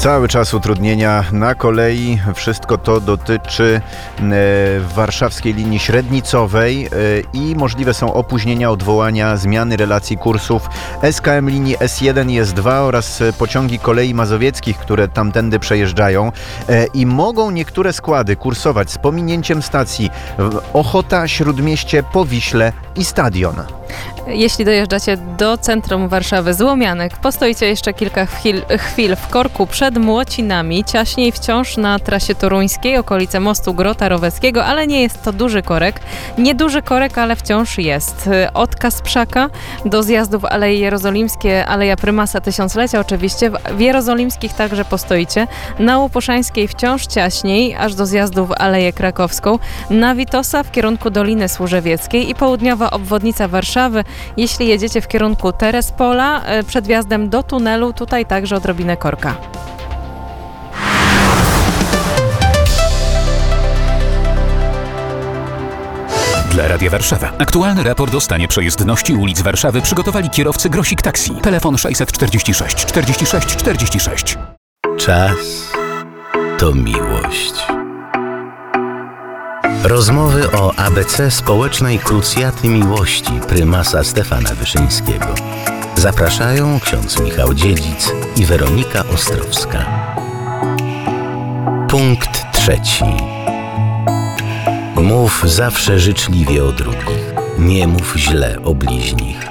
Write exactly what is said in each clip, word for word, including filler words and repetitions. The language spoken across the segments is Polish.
Cały czas utrudnienia na kolei. Wszystko to dotyczy e, warszawskiej linii średnicowej e, i możliwe są opóźnienia, odwołania, zmiany relacji kursów S K M linii S jeden i S dwa oraz pociągi kolei mazowieckich, które tamtędy przejeżdżają e, i mogą niektóre składy kursować z pominięciem stacji Ochota, Śródmieście, Powiśle i Stadion. Jeśli dojeżdżacie do centrum Warszawy z Łomianek, postoicie jeszcze kilka chwil, chwil w korku przed Młocinami, ciaśniej wciąż na trasie toruńskiej, okolice mostu Grota Roweckiego, ale nie jest to duży korek. Nieduży korek, ale wciąż jest. Od Kasprzaka do zjazdów Aleje Jerozolimskie, Aleja Prymasa Tysiąclecia oczywiście. W Jerozolimskich także postoicie. Na Łuposzańskiej wciąż ciaśniej, aż do zjazdów Aleję Krakowską. Na Witosa w kierunku Doliny Służewieckiej i południowa obwodnica Warszawy. Jeśli jedziecie w kierunku Terespola, przed wjazdem do tunelu, tutaj także odrobinę korka. Dla Radia Warszawa. Aktualny raport o stanie przejezdności ulic Warszawy przygotowali kierowcy Grosik Taxi. Telefon sześćset czterdzieści sześć czterdzieści sześć czterdzieści sześć. Czas to miłość. Rozmowy o A B C społecznej krucjaty miłości prymasa Stefana Wyszyńskiego. Zapraszają ksiądz Michał Dziedzic i Weronika Ostrowska. Punkt trzeci. Mów zawsze życzliwie o drugich. Nie mów źle o bliźnich.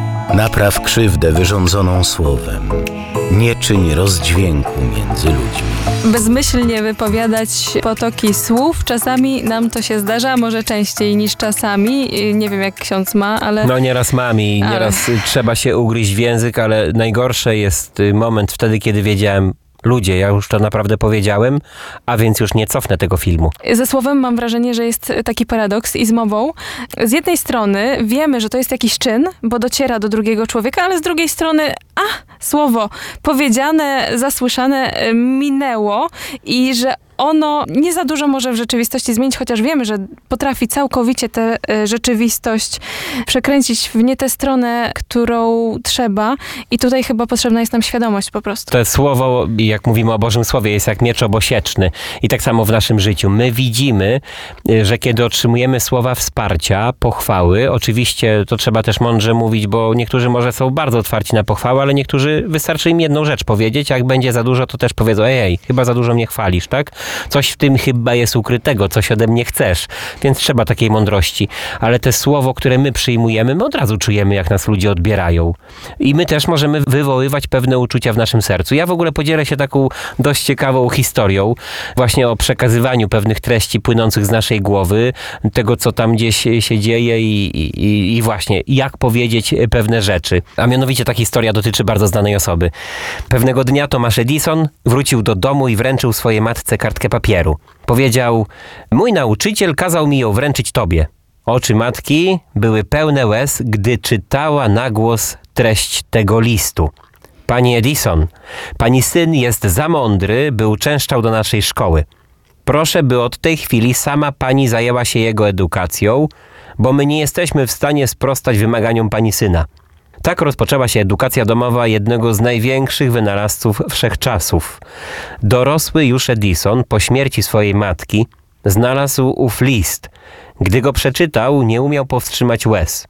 Napraw krzywdę wyrządzoną słowem. Nie czyń rozdźwięku między ludźmi. Bezmyślnie wypowiadać potoki słów. Czasami nam to się zdarza, może częściej niż czasami. Nie wiem, jak ksiądz ma, ale... No nieraz mam i nieraz ale... trzeba się ugryźć w język, ale najgorsze jest moment wtedy, kiedy wiedziałem, ludzie, ja już to naprawdę powiedziałem, a więc już nie cofnę tego filmu. Ze słowem mam wrażenie, że jest taki paradoks i z mową. Z jednej strony wiemy, że to jest jakiś czyn, bo dociera do drugiego człowieka, ale z drugiej strony, a, słowo powiedziane, zasłyszane minęło i że ono nie za dużo może w rzeczywistości zmienić, chociaż wiemy, że potrafi całkowicie tę rzeczywistość przekręcić w nie tę stronę, którą trzeba. I tutaj chyba potrzebna jest nam świadomość po prostu. To słowo, jak mówimy o Bożym Słowie, jest jak miecz obosieczny. I tak samo w naszym życiu. My widzimy, że kiedy otrzymujemy słowa wsparcia, pochwały, oczywiście to trzeba też mądrze mówić, bo niektórzy może są bardzo otwarci na pochwałę, ale niektórzy wystarczy im jedną rzecz powiedzieć, a jak będzie za dużo, to też powiedzą, ej, chyba za dużo mnie chwalisz, tak? Coś w tym chyba jest ukrytego, coś ode mnie chcesz, więc trzeba takiej mądrości. Ale te słowo, które my przyjmujemy, my od razu czujemy, jak nas ludzie odbierają. I my też możemy wywoływać pewne uczucia w naszim sercu. Ja w ogóle podzielę się taką dość ciekawą historią właśnie o przekazywaniu pewnych treści płynących z naszej głowy, tego, co tam gdzieś się dzieje i, i, i właśnie jak powiedzieć pewne rzeczy. A mianowicie ta historia dotyczy bardzo znanej osoby. Pewnego dnia Thomas Edison wrócił do domu i wręczył swojej matce kartkę papieru. Powiedział, mój nauczyciel kazał mi ją wręczyć tobie. Oczy matki były pełne łez, gdy czytała na głos treść tego listu. Pani Edison, pani syn jest za mądry, by uczęszczał do naszej szkoły. Proszę, by od tej chwili sama pani zajęła się jego edukacją, bo my nie jesteśmy w stanie sprostać wymaganiom pani syna. Tak rozpoczęła się edukacja domowa jednego z największych wynalazców wszechczasów. Dorosły już Edison po śmierci swojej matki znalazł ów list. Gdy go przeczytał, nie umiał powstrzymać łez.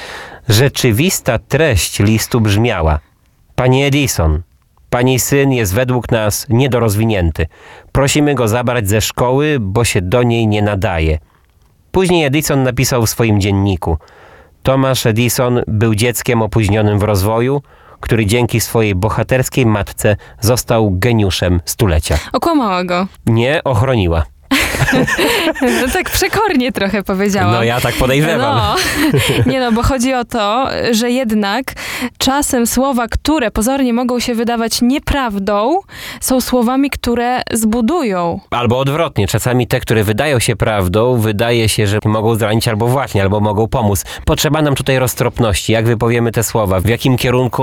Rzeczywista treść listu brzmiała: Panie Edison, pani syn jest według nas niedorozwinięty. Prosimy go zabrać ze szkoły, bo się do niej nie nadaje. Później Edison napisał w swoim dzienniku: Thomas Edison był dzieckiem opóźnionym w rozwoju, który dzięki swojej bohaterskiej matce został geniuszem stulecia. Okłamała go. Nie, ochroniła. No tak przekornie trochę powiedziałam. No ja tak podejrzewam. No. Nie no, bo chodzi o to, że jednak czasem słowa, które pozornie mogą się wydawać nieprawdą, są słowami, które zbudują. Albo odwrotnie. Czasami te, które wydają się prawdą, wydaje się, że mogą zranić albo właśnie, albo mogą pomóc. Potrzeba nam tutaj roztropności. Jak wypowiemy te słowa? W jakim kierunku